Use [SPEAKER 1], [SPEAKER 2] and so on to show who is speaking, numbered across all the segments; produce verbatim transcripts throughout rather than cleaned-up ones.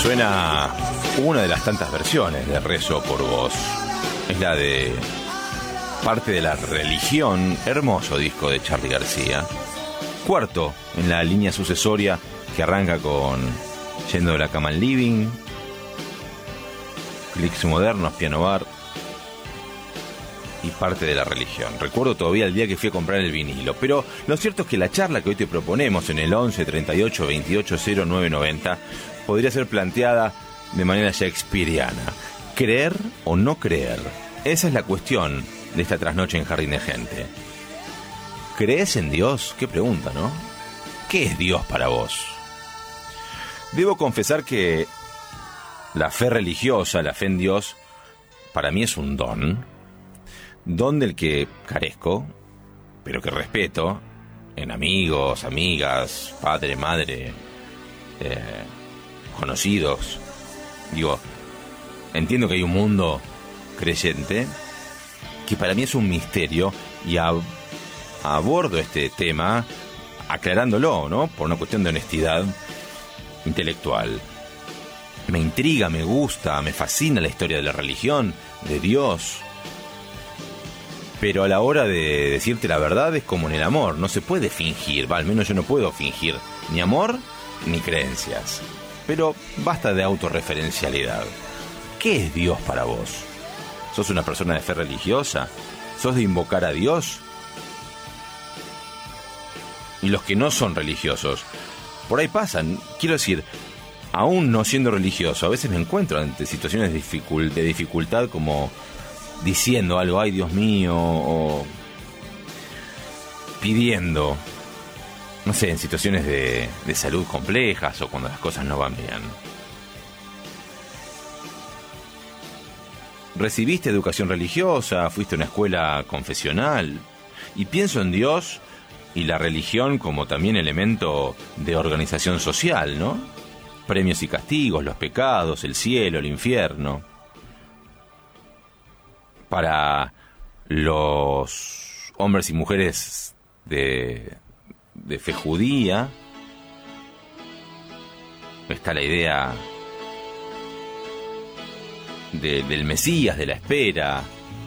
[SPEAKER 1] Suena una de las tantas versiones de Rezo por Vos. Es la de Parte de la Religión, hermoso disco de Charly García. Cuarto en la línea sucesoria que arranca con Yendo de la cama al living, Clics modernos, piano bar y Parte de la Religión. Recuerdo todavía el día que fui a comprar el vinilo, pero lo cierto es que la charla que hoy te proponemos en el once, treinta y ocho, veintiocho, cero nueve noventa podría ser planteada de manera shakespeariana. ¿Creer o no creer? Esa es la cuestión de esta trasnoche en Jardín de Gente. ¿Crees en Dios? Qué pregunta, ¿no? ¿Qué es Dios para vos? Debo confesar que la fe religiosa, la fe en Dios, para mí es un don. Don del que carezco, pero que respeto en amigos, amigas, padre, madre, eh, conocidos. Digo, entiendo que hay un mundo creyente que para mí es un misterio y a, abordo este tema aclarándolo, ¿no? Por una cuestión de honestidad intelectual. Me intriga, me gusta, me fascina la historia de la religión, de Dios. Pero a la hora de decirte la verdad es como en el amor, no se puede fingir, va, al menos yo no puedo fingir ni amor ni creencias. Pero basta de autorreferencialidad. ¿Qué es Dios para vos? ¿Sos una persona de fe religiosa? ¿Sos de invocar a Dios? Y los que no son religiosos, por ahí pasan. Quiero decir, aún no siendo religioso, a veces me encuentro ante situaciones de, dificult- de dificultad como diciendo algo, ay Dios mío, o pidiendo, no sé, en situaciones de, de salud complejas o cuando las cosas no van bien. ¿Recibiste educación religiosa? ¿Fuiste a una escuela confesional? Y pienso en Dios y la religión como también elemento de organización social, ¿no? Premios y castigos, los pecados, el cielo, el infierno. Para los hombres y mujeres de, de fe judía está la idea de, del Mesías, de la espera.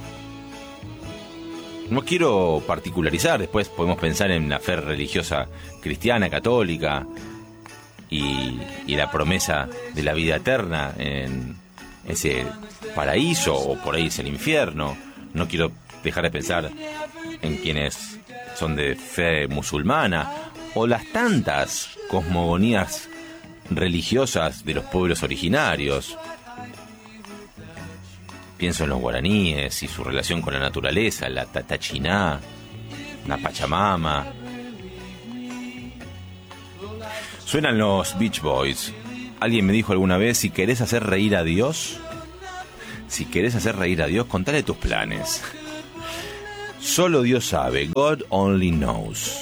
[SPEAKER 1] No quiero particularizar, después podemos pensar en la fe religiosa cristiana, católica y, y la promesa de la vida eterna en ese paraíso, o por ahí es el infierno. No quiero dejar de pensar en quienes son de fe musulmana o las tantas cosmogonías religiosas de los pueblos originarios. Pienso en los guaraníes y su relación con la naturaleza, la tatachiná, la pachamama. Suenan los Beach Boys. Alguien me dijo alguna vez, si querés hacer reír a Dios, si querés hacer reír a Dios, contale tus planes. Solo Dios sabe, God only knows.